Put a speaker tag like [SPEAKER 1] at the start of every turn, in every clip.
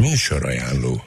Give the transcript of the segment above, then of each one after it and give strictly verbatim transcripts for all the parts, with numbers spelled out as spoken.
[SPEAKER 1] Műsorajánló.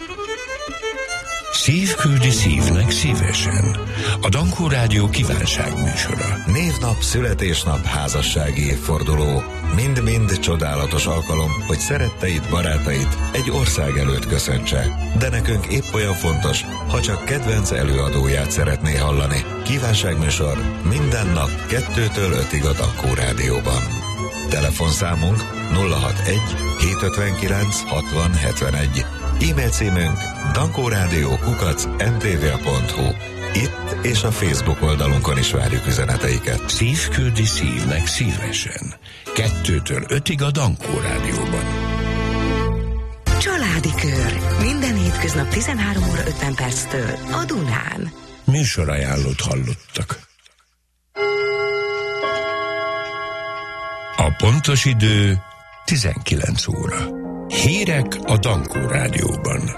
[SPEAKER 1] Szív küldi szívnek szívesen. A Dankó Rádió kívánságműsora.
[SPEAKER 2] Névnap, születésnap, házassági évforduló. Mind-mind csodálatos alkalom, hogy szeretteit, barátait egy ország előtt köszöntse. De nekünk épp olyan fontos, ha csak kedvenc előadóját szeretné hallani. Kívánságműsor minden nap kettőtől ötig a Dankó Rádióban. Telefonszámunk nulla hatvanegy hétszázötvenkilenc hatvan hetvenegy. E-mail címünk dankórádió kukac em té vé pont hu. Itt és a Facebook oldalunkon is várjuk üzeneteiket.
[SPEAKER 1] Szív küldi szívnek szívesen. Kettőtől ötig a Dankó Rádióban.
[SPEAKER 3] Családi Kör. Minden hétköznap tizenhárom óra ötven perctől a Dunán.
[SPEAKER 1] Műsorajánlót hallottak. A pontos idő tizenkilenc óra. Hírek a Dankó Rádióban.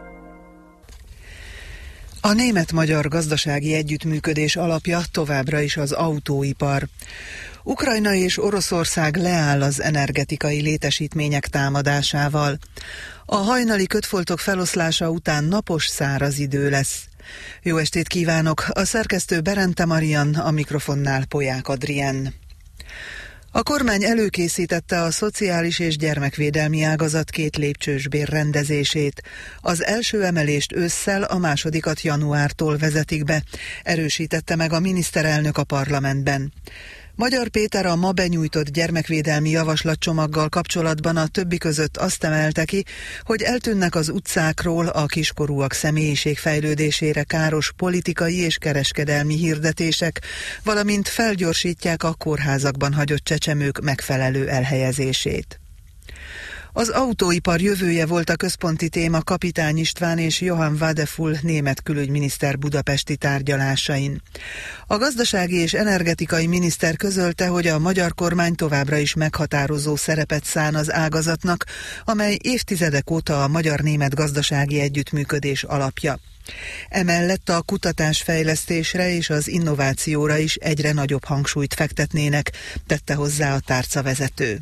[SPEAKER 4] A német-magyar gazdasági együttműködés alapja továbbra is az autóipar. Ukrajna és Oroszország leáll az energetikai létesítmények támadásával. A hajnali kötfoltok feloszlása után napos, száraz idő lesz. Jó estét kívánok! A szerkesztő Berente Marian, a mikrofonnál Polyák Adrien. A kormány előkészítette a szociális és gyermekvédelmi ágazat két lépcsős bérrendezését. Az első emelést ősszel, a másodikat januártól vezetik be, erősítette meg a miniszterelnök a parlamentben. Magyar Péter a ma benyújtott gyermekvédelmi javaslatcsomaggal kapcsolatban a többi között azt emelte ki, hogy eltűnnek az utcákról a kiskorúak személyiségfejlődésére káros politikai és kereskedelmi hirdetések, valamint felgyorsítják a kórházakban hagyott csecsemők megfelelő elhelyezését. Az autóipar jövője volt a központi téma Kapitány István és Johann Wadefull német külügyminiszter budapesti tárgyalásain. A gazdasági és energetikai miniszter közölte, hogy a magyar kormány továbbra is meghatározó szerepet szán az ágazatnak, amely évtizedek óta a magyar-német gazdasági együttműködés alapja. Emellett a kutatásfejlesztésre és az innovációra is egyre nagyobb hangsúlyt fektetnének, tette hozzá a tárcavezető.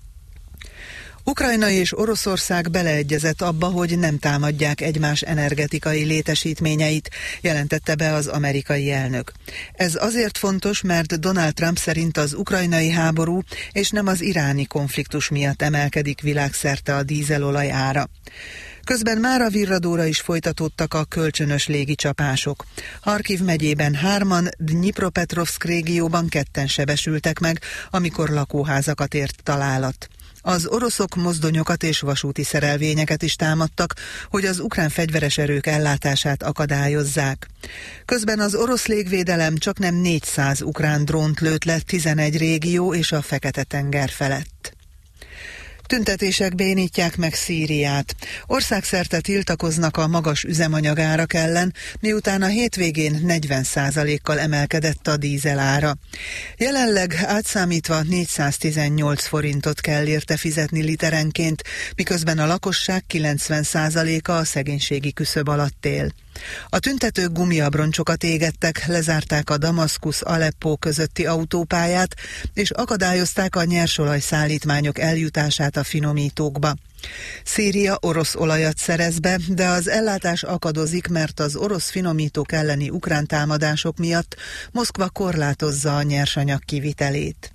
[SPEAKER 4] Ukrajna és Oroszország beleegyezett abba, hogy nem támadják egymás energetikai létesítményeit, jelentette be az amerikai elnök. Ez azért fontos, mert Donald Trump szerint az ukrajnai háború és nem az iráni konfliktus miatt emelkedik világszerte a dízelolaj ára. Közben mára virradóra is folytatódtak a kölcsönös légicsapások. Harkiv megyében hárman, Dnyipropetrovszk régióban ketten sebesültek meg, amikor lakóházakat ért találat. Az oroszok mozdonyokat és vasúti szerelvényeket is támadtak, hogy az ukrán fegyveres erők ellátását akadályozzák. Közben az orosz légvédelem csaknem négyszáz ukrán drónt lőtt le tizenegy régió és a Fekete-tenger felett. Tüntetések bénítják meg Szíriát. Országszerte tiltakoznak a magas üzemanyagárak ellen, miután a hétvégén negyven százalékkal emelkedett a dízel ára. Jelenleg átszámítva négyszáztizennyolc forintot kell érte fizetni literenként, miközben a lakosság kilencven százaléka a szegénységi küszöb alatt él. A tüntetők gumiabroncsokat égettek, lezárták a Damaszkusz-Aleppó közötti autópályát, és akadályozták a nyersolaj szállítmányok eljutását a finomítókba. Szíria orosz olajat szerez be, de az ellátás akadozik, mert az orosz finomítók elleni ukrán támadások miatt Moszkva korlátozza a nyersanyag kivitelét.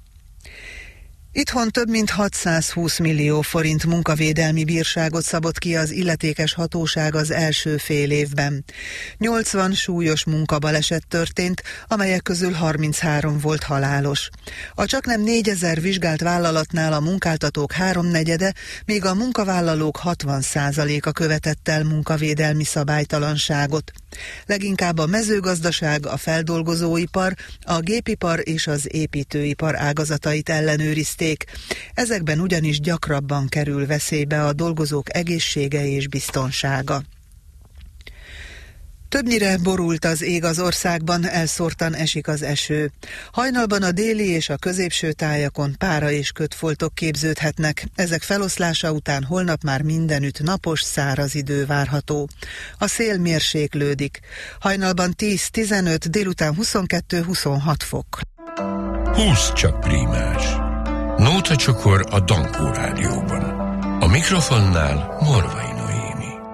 [SPEAKER 4] Itthon több mint hatszázhúsz millió forint munkavédelmi bírságot szabott ki az illetékes hatóság az első fél évben. nyolcvan súlyos munkabaleset történt, amelyek közül harminchárom volt halálos. A csaknem négyezer vizsgált vállalatnál a munkáltatók háromnegyede, míg a munkavállalók hatvan százaléka követett el munkavédelmi szabálytalanságot. Leginkább a mezőgazdaság, a feldolgozóipar, a gépipar és az építőipar ágazatait ellenőrizték. Ezekben ugyanis gyakrabban kerül veszélybe a dolgozók egészsége és biztonsága. Többnyire borult az ég az országban, elszórtan esik az eső. Hajnalban a déli és a középső tájakon pára és kötfoltok képződhetnek. Ezek feloszlása után holnap már mindenütt napos, száraz idő várható. A szél mérséklődik. Hajnalban tíz-tizenöt, délután huszonkettő-huszonhat fok.
[SPEAKER 1] húsz csak prímás. Nóta csokor a Dankó Rádióban. A mikrofonnál Morvai Noé.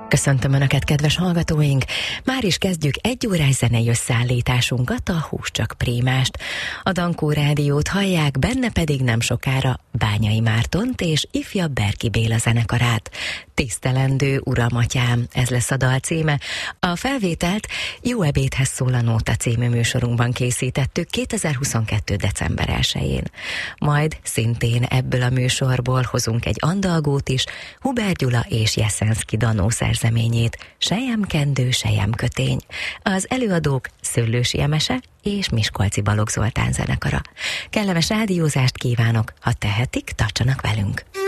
[SPEAKER 5] Köszöntöm Önöket, kedves hallgatóink! Már is kezdjük egy órás zenei összeállításunkat, a Hús csak Prémást. A Dankó Rádiót hallják, benne pedig nem sokára Bányai Mártont és ifjabb Berki Béla zenekarát. Tisztelendő Uram Atyám, ez lesz a dal címe. A felvételt Jó ebédhez szól a Nóta című műsorunkban készítettük kétezer-huszonkettő. december elsején. Majd szintén ebből a műsorból hozunk egy andalgót is, Hubert Gyula és Jeszenszky Danó szerzeményét, Selyemkendő, Selyemkötény. Az előadók Szőlősi Emese és Miskolci Balogh Zoltán zenekara. Kellemes rádiózást kívánok, ha tehetik, tartsanak velünk!